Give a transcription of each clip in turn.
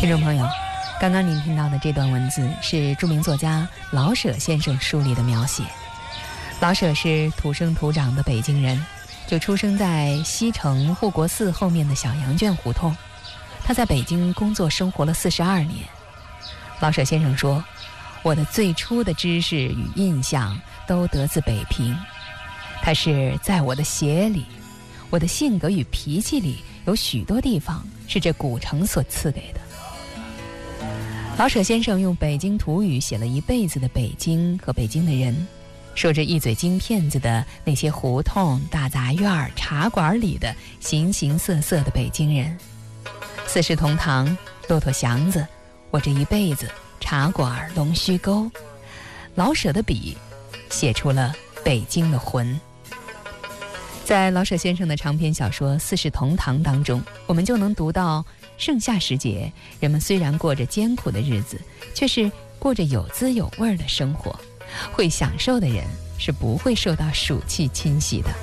听众朋友，刚刚您听到的这段文字是著名作家老舍先生书里的描写。老舍是土生土长的北京人，就出生在西城护国寺后面的小羊圈胡同。他在北京工作生活了42年。老舍先生说，我的最初的知识与印象都得自北平，它是在我的血里，我的性格与脾气里有许多地方是这古城所赐给的。老舍先生用北京土语写了一辈子的北京和北京的人，说着一嘴京片子的那些胡同、大杂院、茶馆里的形形色色的北京人。四世同堂、骆驼祥子、我这一辈子、茶馆、龙须沟，老舍的笔写出了北京的魂。在老舍先生的长篇小说《四世同堂》当中，我们就能读到盛夏时节，人们虽然过着艰苦的日子，却是过着有滋有味的生活。会享受的人是不会受到暑气侵袭的。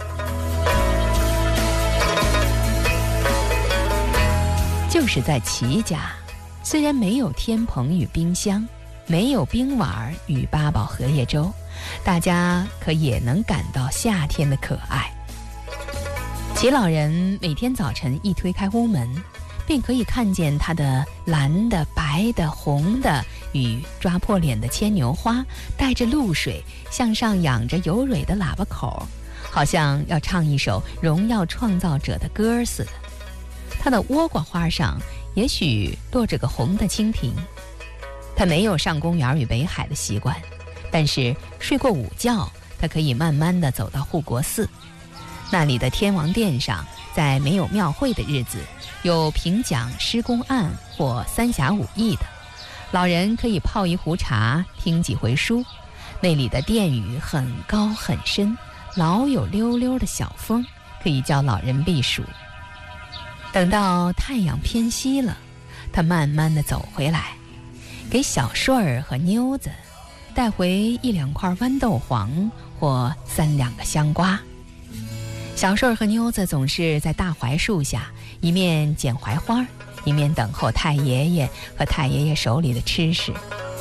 就是在齐家，虽然没有天棚与冰箱，没有冰碗与八宝荷叶粥，大家可也能感到夏天的可爱。齐老人每天早晨一推开屋门，便可以看见他的蓝的、白的、红的与抓破脸的牵牛花，带着露水向上仰着有蕊的喇叭口，好像要唱一首荣耀创造者的歌似的。他的倭瓜花上也许落着个红的蜻蜓。他没有上公园与北海的习惯，但是睡过午觉，他可以慢慢地走到护国寺。那里的天王殿上，在没有庙会的日子，有评讲施工案或三侠五义的，老人可以泡一壶茶，听几回书。那里的殿宇很高很深，老有溜溜的小风，可以叫老人避暑。等到太阳偏西了，他慢慢地走回来，给小顺儿和妞子带回1-2块豌豆黄或3-2个香瓜。小顺儿和妞子总是在大槐树下，一面捡槐花，一面等候太爷爷和太爷爷手里的吃食。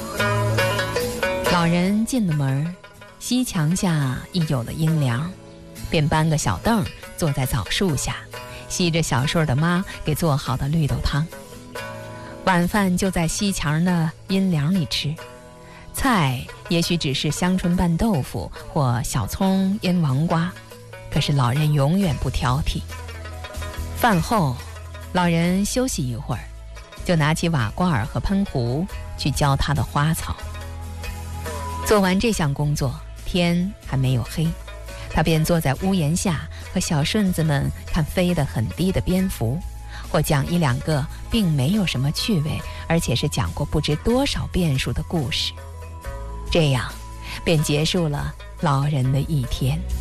老人进了门，西墙下一有了阴凉，便搬个小凳坐在枣树下，吸着小顺儿的妈给做好的绿豆汤。晚饭就在西墙的阴凉里吃，菜也许只是香椿拌豆腐或小葱腌黄瓜，可是老人永远不挑剔。饭后，老人休息一会儿，就拿起瓦罐和喷壶去浇他的花草。做完这项工作，天还没有黑，他便坐在屋檐下和小顺子们看飞得很低的蝙蝠，或讲1-2个并没有什么趣味，而且是讲过不知多少遍数的故事。这样便结束了老人的一天。